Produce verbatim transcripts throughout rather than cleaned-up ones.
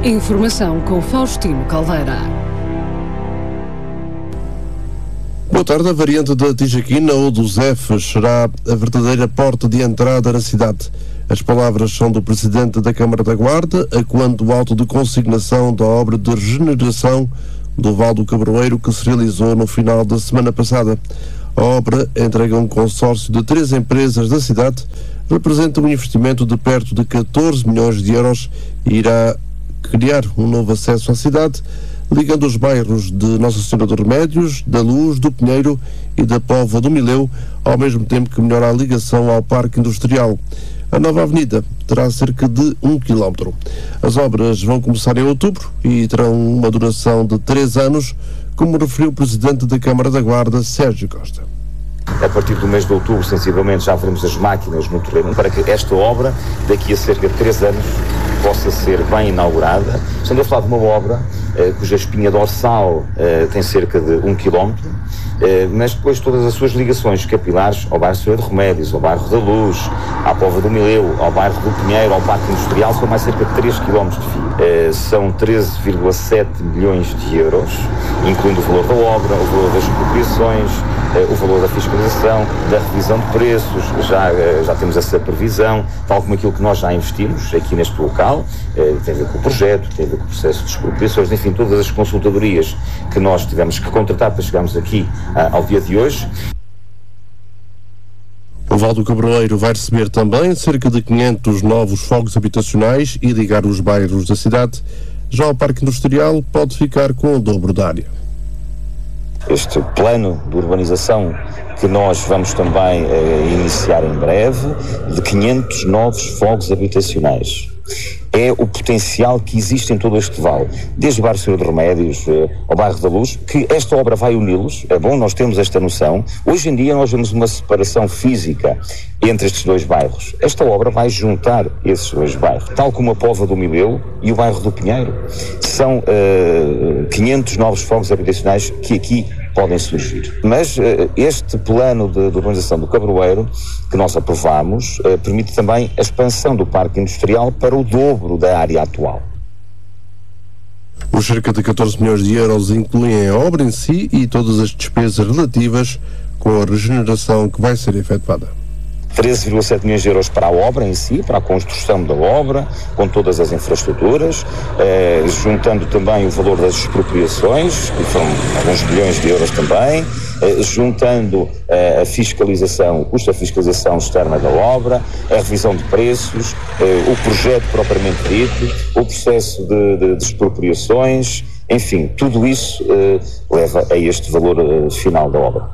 Informação com Faustino Caldeira. Boa tarde. A variante da Tijaquina ou dos Fs será a verdadeira porta de entrada na cidade. As palavras são do Presidente da Câmara da Guarda, a quando o auto de consignação da obra de regeneração do Val do Cabroeiro que se realizou no final da semana passada. A obra, entregue a um consórcio de três empresas da cidade, representa um investimento de perto de catorze milhões de euros e irá criar um novo acesso à cidade, ligando os bairros de Nossa Senhora dos Remédios, da Luz, do Pinheiro e da Póvoa do Mileu, ao mesmo tempo que melhora a ligação ao Parque Industrial. A nova avenida terá cerca de um quilómetro. As obras vão começar em outubro e terão uma duração de três anos, como referiu o Presidente da Câmara da Guarda, Sérgio Costa. A partir do mês de outubro, sensivelmente, já veremos as máquinas no terreno para que esta obra, daqui a cerca de três anos, possa ser bem inaugurada. Estamos a falar de uma obra eh, cuja espinha dorsal eh, tem cerca de um quilómetro, eh, mas depois todas as suas ligações capilares ao bairro Senhora de Remédios, ao bairro da Luz, à Póvoa do Mileu, ao bairro do Pinheiro, ao Parque Industrial, são mais cerca de três quilómetros de fio. Eh, são treze vírgula sete milhões de euros, incluindo o valor da obra, o valor das expropriações, eh, o valor da fiscalização, da revisão de preços. Já, eh, já temos essa previsão, tal como aquilo que nós já investimos aqui neste local. Eh, tem a ver com o projeto, tem a ver com o processo de expropriações, enfim, todas as consultadorias que nós tivemos que contratar para chegarmos aqui ah, ao dia de hoje. O Val do Cabroeiro vai receber também cerca de quinhentos novos fogos habitacionais e ligar os bairros da cidade. Já o Parque Industrial pode ficar com o dobro da área. Este plano de urbanização que nós vamos também eh, iniciar em breve, de quinhentos novos fogos habitacionais. É o potencial que existe em todo este vale, desde o bairro Senhora de Remédios eh, ao bairro da Luz, que esta obra vai uni-los. É bom nós termos esta noção. Hoje em dia nós vemos uma separação física entre estes dois bairros. Esta obra vai juntar esses dois bairros, tal como a Póvoa do Mileu e o bairro do Pinheiro. São uh, quinhentos novos fogos habitacionais que aqui podem surgir. Mas uh, este plano de, de urbanização do Cabroeiro, que nós aprovamos, uh, permite também a expansão do Parque Industrial para o dobro da área atual. Os cerca de catorze milhões de euros incluem a obra em si e todas as despesas relativas com a regeneração que vai ser efetuada. treze vírgula sete milhões de euros para a obra em si, para a construção da obra, com todas as infraestruturas, eh, juntando também o valor das expropriações, que foram alguns milhões de euros também, eh, juntando eh, a fiscalização, o custo da fiscalização externa da obra, a revisão de preços, eh, o projeto propriamente dito, o processo de, de, de expropriações, enfim, tudo isso eh, leva a este valor eh, final da obra.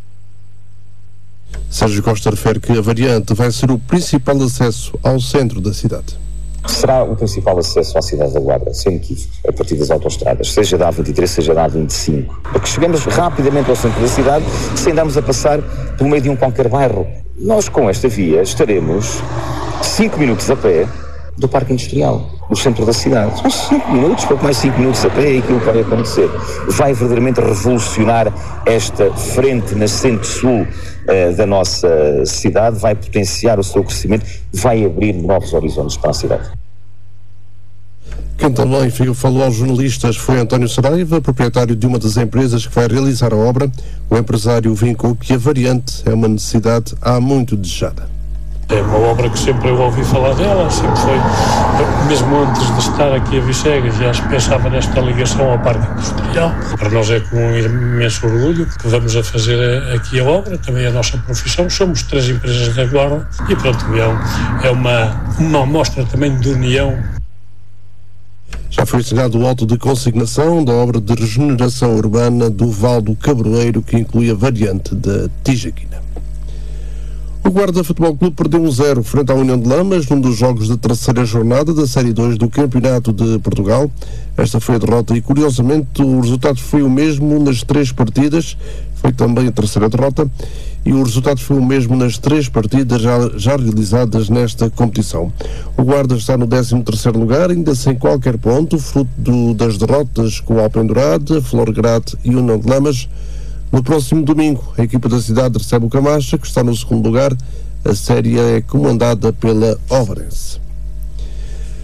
Sérgio Costa refere que a variante vai ser o principal acesso ao centro da cidade. Será o principal acesso à cidade da Guarda, sem equívoco, a partir das autoestradas, seja da A vinte e três, seja da A vinte e cinco, para que cheguemos rapidamente ao centro da cidade, sem darmos a passar pelo meio de um qualquer bairro. Nós, com esta via, estaremos cinco minutos a pé do Parque Industrial, no centro da cidade. São cinco minutos, pouco mais cinco minutos a pé, é aquilo que vai acontecer. Vai verdadeiramente revolucionar esta frente nascente-sul uh, da nossa cidade, vai potenciar o seu crescimento, vai abrir novos horizontes para a cidade. Quem também falou aos jornalistas foi António Saraiva, proprietário de uma das empresas que vai realizar a obra. O empresário vincou que a variante é uma necessidade há muito desejada. É uma obra que sempre eu ouvi falar dela, sempre foi, mesmo antes de estar aqui a Vicegas, já se pensava nesta ligação ao Parque Industrial. Para nós é com um imenso orgulho que vamos a fazer aqui a obra, também a nossa profissão, somos três empresas da Guarda e pronto, é uma, uma amostra também de união. Já foi assinado o auto de consignação da obra de regeneração urbana do Val do Cabroeiro, que inclui a variante da Tijaquina. O Guarda Futebol Clube perdeu um zero frente à União de Lamas num dos jogos da terceira jornada da Série dois do Campeonato de Portugal. Esta foi a derrota e, curiosamente, o resultado foi o mesmo nas três partidas. Foi também a terceira derrota e o resultado foi o mesmo nas três partidas já, já realizadas nesta competição. O Guarda está no décimo terceiro lugar, ainda sem qualquer ponto, fruto do, das derrotas com o Alpendurade, Florgrade e União de Lamas. No próximo domingo, a equipa da cidade recebe o Camacha, que está no segundo lugar. A série é comandada pela Ovarense.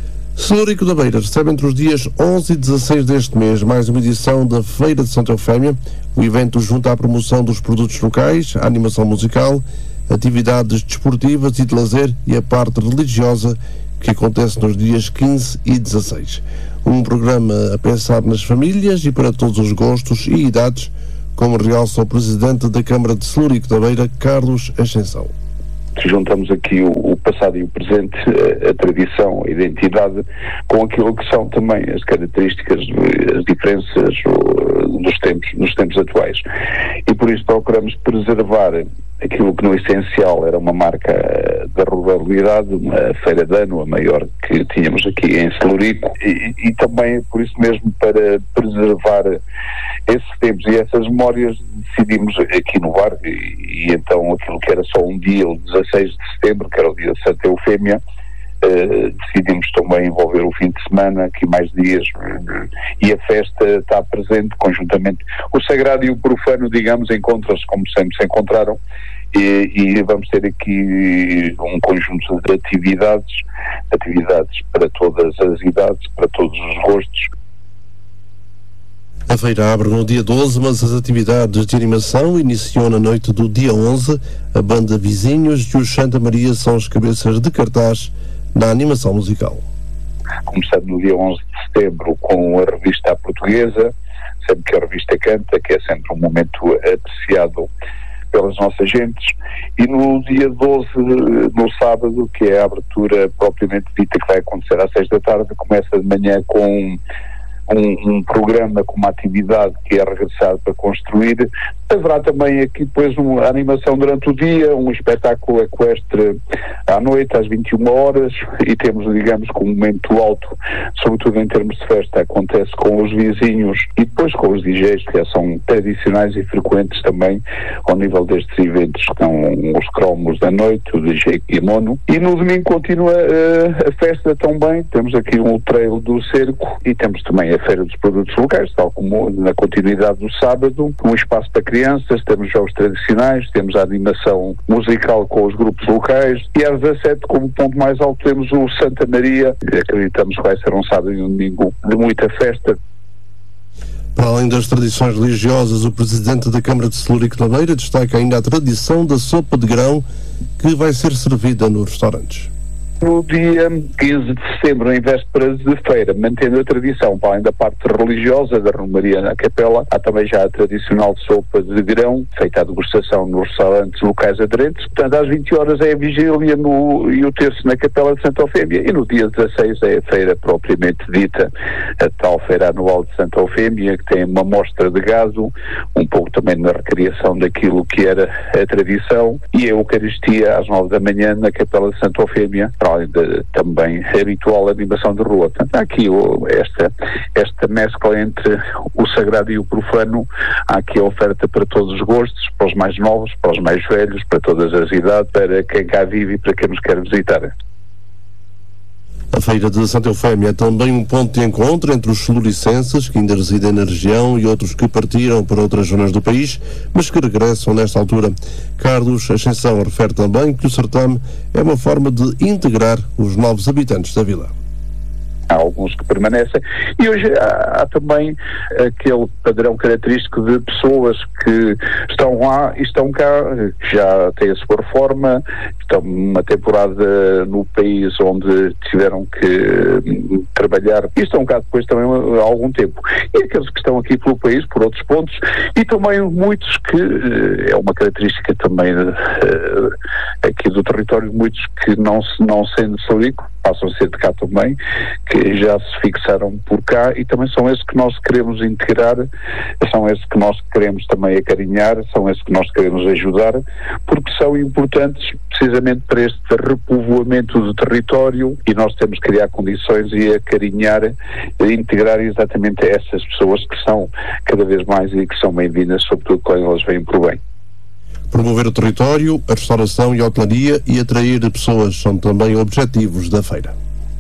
Celurico da Beira recebe entre os dias onze e dezasseis deste mês mais uma edição da Feira de Santa Eufémia. O evento junta à promoção dos produtos locais, a animação musical, atividades desportivas e de lazer e a parte religiosa que acontece nos dias quinze e dezasseis. Um programa a pensar nas famílias e para todos os gostos e idades, como realça o Presidente da Câmara de Celurico da Beira, Carlos Ascensão. Juntamos aqui o, o passado e o presente, a, a tradição, a identidade, com aquilo que são também as características, as diferenças o, dos tempos, nos tempos atuais. E por isso procuramos preservar aquilo que no essencial era uma marca da ruralidade, uma feira de ano, a maior que tínhamos aqui em Celurico, e, e também por isso mesmo, para preservar esses tempos e essas memórias, decidimos aqui inovar e, e então aquilo que era só um dia, o dezasseis de setembro, que era o dia de Santa Eufémia, Uh, decidimos também envolver o fim de semana, aqui mais dias, uh, e a festa está presente conjuntamente. O sagrado e o profano, digamos, encontram-se como sempre se encontraram, e, e vamos ter aqui um conjunto de atividades, atividades para todas as idades, para todos os gostos. A feira abre no dia doze, mas as atividades de animação iniciam na noite do dia onze. A banda Vizinhos e o Santa Maria são as cabeças de cartaz na animação musical. Começando no dia onze de setembro com a revista à portuguesa, sempre que a revista canta, que é sempre um momento apreciado pelas nossas gentes, e no dia doze, no sábado, que é a abertura propriamente dita, que vai acontecer às seis da tarde, começa de manhã com Um, um programa com uma atividade que é regressar para construir. Haverá também aqui depois uma animação durante o dia, um espetáculo equestre à noite, às vinte e uma horas, e temos, digamos, com um momento alto, sobretudo em termos de festa, acontece com os vizinhos e depois com os D Js, que já são tradicionais e frequentes também ao nível destes eventos, que são os cromos da noite, o D J Kimono. E no domingo continua uh, a festa também, temos aqui um trail do cerco e temos também a Feira dos Produtos Locais, tal como na continuidade do sábado, um espaço para crianças, temos jogos tradicionais, temos a animação musical com os grupos locais, e às dezassete, como ponto mais alto, temos o Santa Maria, que acreditamos que vai ser um sábado e um domingo de muita festa. Para além das tradições religiosas, o Presidente da Câmara de Celurico da Beira destaca ainda a tradição da sopa de grão, que vai ser servida nos restaurantes. No dia quinze de setembro, em vésperas de feira, mantendo a tradição, para além da parte religiosa da Romaria na Capela, há também já a tradicional sopa de grão, feita à degustação nos restaurantes locais aderentes. Portanto, às vinte horas é a vigília no, e o terço na Capela de Santa Eufémia, e no dia dezasseis é a feira propriamente dita, a tal feira anual de Santa Eufémia, que tem uma mostra de gado, um pouco também na recriação daquilo que era a tradição, e a Eucaristia às nove da manhã na Capela de Santa Eufémia, para além de, também habitual animação de rua. Portanto, há aqui o, esta, esta mescla entre o sagrado e o profano, há aqui a oferta para todos os gostos, para os mais novos, para os mais velhos, para todas as idades, para quem cá vive e para quem nos quer visitar. A Feira de Santa Eufémia é também um ponto de encontro entre os celuricenses que ainda residem na região e outros que partiram para outras zonas do país, mas que regressam nesta altura. Carlos Ascensão refere também que o certame é uma forma de integrar os novos habitantes da vila. Há alguns que permanecem, e hoje há, há também aquele padrão característico de pessoas que estão lá e estão cá, que já têm a sua reforma, estão numa temporada no país onde tiveram que trabalhar e estão cá depois também há algum tempo. E aqueles que estão aqui pelo país, por outros pontos, e também muitos que, é uma característica também uh, aqui do território, muitos que não, não sendo de Celurico, passam a ser de cá também, que já se fixaram por cá, e também são esses que nós queremos integrar, são esses que nós queremos também acarinhar, são esses que nós queremos ajudar, porque são importantes precisamente para este repovoamento do território, e nós temos que criar condições e acarinhar, integrar exatamente essas pessoas que são cada vez mais e que são bem-vindas, sobretudo quando elas vêm por bem. Promover o território, a restauração e a hotelaria e atrair pessoas são também objetivos da feira.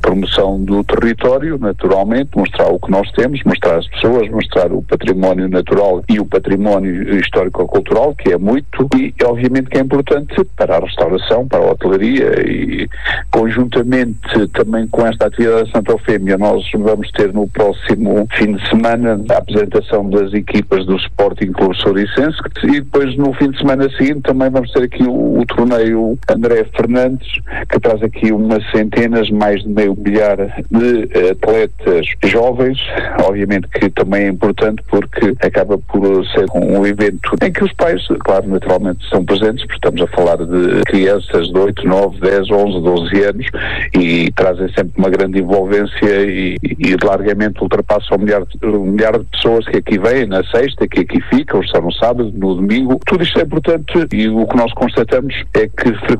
promoção do território, naturalmente, mostrar o que nós temos, mostrar as pessoas, mostrar o património natural e o património histórico-cultural, que é muito, e obviamente que é importante para a restauração, para a hotelaria, e conjuntamente também com esta atividade da Santa Eufémia, nós vamos ter no próximo fim de semana a apresentação das equipas do Sporting Clube Souricense, e depois no fim de semana seguinte também vamos ter aqui o, o torneio André Fernandes, que traz aqui umas centenas, mais de meio milhar de atletas jovens, obviamente que também é importante porque acaba por ser um evento em que os pais, claro, naturalmente são presentes, porque estamos a falar de crianças de oito, nove, dez, onze, doze anos, e trazem sempre uma grande envolvência e, e largamente ultrapassam um milhar, um milhar de pessoas que aqui vêm na sexta, que aqui ficam, estão no sábado, no domingo. Tudo isto é importante, e o que nós constatamos é que